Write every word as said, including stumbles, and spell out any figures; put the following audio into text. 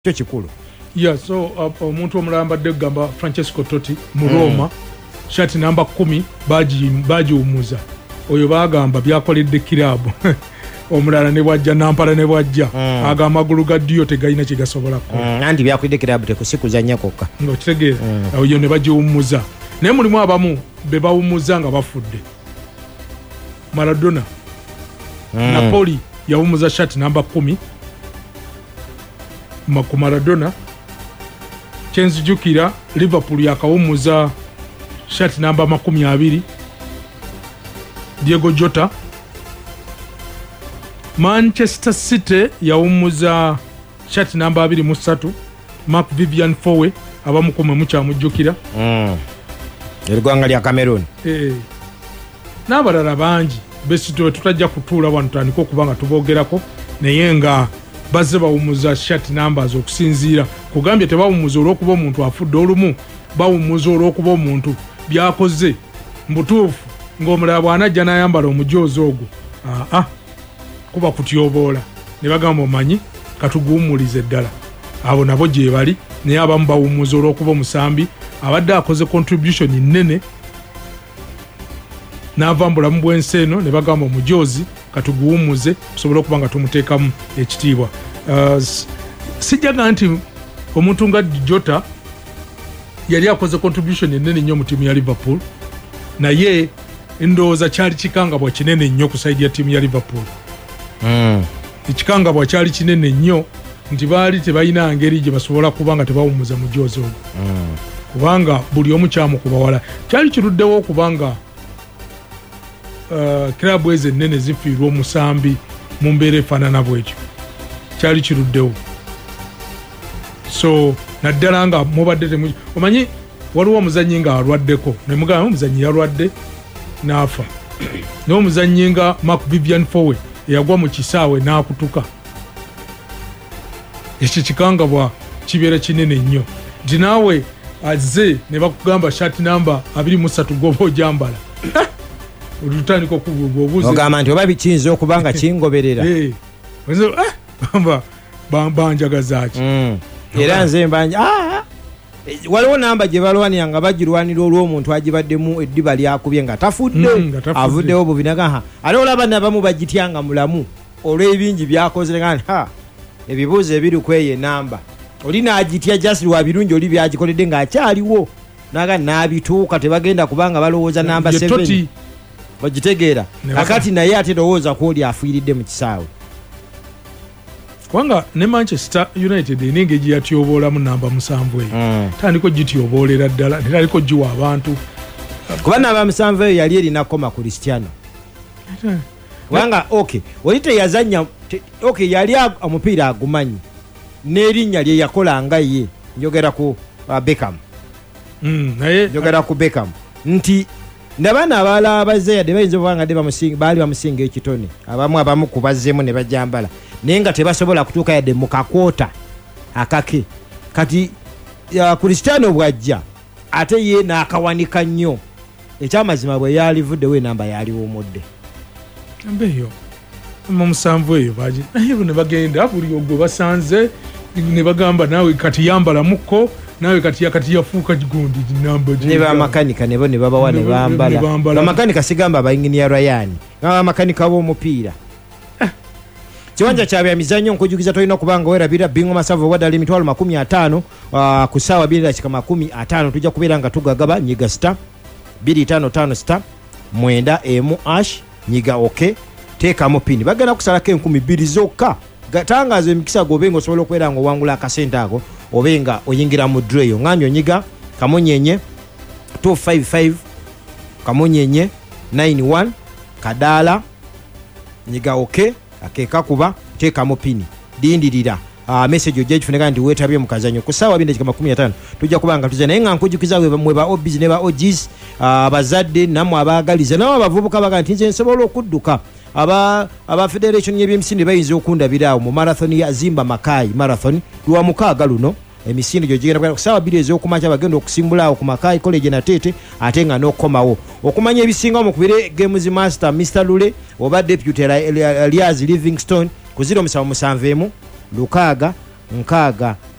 kyo kikulu. Yeah, so omuntu uh, omulambadde gamba Francesco Totti mu Roma mm. shati namba kumi baji baji umuza oyo bagamba byakoledde kirabu omulala ne bwajja nampala ne bwajja mm. aga magulu ga dio tegayina kigasobola ko mm. andi byakoledde kirabu tekusikuuzanya kokka ngo kitegeera mm. oyo ne baji umuza naye mulimu abamu be bawumuza nga bafudde. Maradona mm. Napoli yawumuza shati namba kumi ku Maradona. Chenzijukira Liverpool yakawumuza shati namba makumi abiri Diego Jota. Manchester City yawumuza shati namba abiri musatu Mark Vivian Fowe abamukomwe mucha mujukira mm. erigwanga lya Cameroon eh n'abalala bangi besito tutajja kutuula wano tandika okubanga tubogerako naye nga bazze bawumuza shati numbers okusinziira kugambye tebawumuza olw'okuba omuntu afudde olumu bawumuza olw'okuba omuntu byakoze mbutuufu ng'omulala bw'anajja n'ayambala omujoozi ogwo aa ah, kuba kutyoboola ne bagamba omanyi katuguwumulize ddala abo nabo gye bali naye abamu bawumuza olw'okuba omusambi abadde akoze contribution nnene n'ava mu bulamu bw'ensi eno ne bagamba omujoozi katuguwumuze tusobole okuba nga tumuteekamu ekitiibwa. Uh, sijjaga nti omuntu nga Jota yali akoze contribution ennene nnyo mu ttiimu ya Liverpool naye ndowooza kyali kikangabwa kinene nnyo ku saidi ya ttiimu ya Liverpool. Mm. Ekikangabwa kyali kinene nnyo nti baali tebalina ngeri gye basobola kuba nga tebawumuza mujoozi ogwo. Mm. Kubanga buli omu kyamukubawala kyali kiruddewo okubanga Uh, klabu eze nnene zifiirwa omusambi mu mbeera efaanana bwekyo kyali kiruddewo. So naddala nga mubadde temu omanyi waliwo omuzannyi nga alwaddeko ne mugamba omuzannyi yalwadde n'afa naye omuzannyi nga Mark Vivian Fowe eyagwa mu kisaawe n'akutuka. Ekyo kikangabwa kibeera kinene nnyo nti naawe azze ne bakugamba shati namba abiri mu ssatu gw'oba ojambala olutandika okubuuza ogamba nti oba bikiyinza okuba nga kingoberera banjagaza ki era nze mbanja waliwo namba gye balwanira nga bagirwanira olw'omuntu agibaddemu eddiba lyakubye nga tafudde avuddewo bubinagaha ate olaba nabamu bagityanga mulamu olw'ebingi byakoze nga ebibuuzo ebiri kweyo enamba oli n'agitya just lwa birungi oli byagikoledde ng'akyaliwo naga n'abituuka tebagenda kubanga balowooza namba seven bagitegeera akati naye ate ndowooza ku oli afiiridde mu kisaawe kubanga ne Manchester United enengeri yatyoboolamu namba musanvu eyo mm. tandiko gityoboolera ddala teraliko giwa abantu kuba namba musanvu eyo yali erina koma Cristiano kubanga okay oli teyazanya te, okay yali omupiira agumanyi n'erinnya lye yakola nga ye njogera ku uh, Beckham mm, naye njogera ku Beckham nti ndabana abala abaze yadde bayinza obanga de bamusinga bali bamusinga ekitone abamu abamu kubazzemu ne bajambala naye nga tebasobola kutuuka yadde mu kakwota akake kati ya Cristiano bwajja ate ye n'akawanika nnyo ekyamazima bwe yalivuddewo enamba yaliwo omudde mbeyo mu musanvu eyo baji naye ne bagenda buli ogwe basanze ne bagamba nawe kati yambala mukko nawe kati yakati yafuuka gundi namba ne ba makanika nebo ne baba ne bambala ba makanika sigamba ba engineer Ryan ngaba makanika bo mupiira kiwanja kya bya mizanyo nkujukiza tolina kubanga wera bira bingo masavu wadali mitwalo makumi atano uh, kusawa bila chika makumi atano tujja kubeera nga tugagaba nyiga star biri tano tano star mwenda emu ash nyiga okay teka mu pini bagana kusalako enkumi bbiri zokka gatangaza emikisa gobengo osobola okubeera nga owangula akasente ako obenga oyingira mu dreyo nganyo nyiga kamunyenye two five five kamunyenye nine one kadala nyiga okay akeka kuba teka mu pini dindirira uh, message ojeje funeka ndi wetabye mu kazanyo kusawa binde kama kumi na tano tujja kubanga tuze naye nga nkujukiza we mwe ba obbies ne ba ogis abazadde uh, namwe abagaliza nawo abavubuka baga nti nze nsobola okudduka aba aba federation y'ebyemisinde bayinza okundabirawo mu marathon ya Zimba Makai marathon lwa mukaaga luno emisinde gyo gigenda kusawa biri ez'okumakya bagenda okusimbulawo ku Makai college na Tete ate nga n'okomawo okumanya ebisinga mu kubire games master Mister Lule oba deputy Elias Livingstone ku zero musanvu musanvu emu lukaaga nkaaga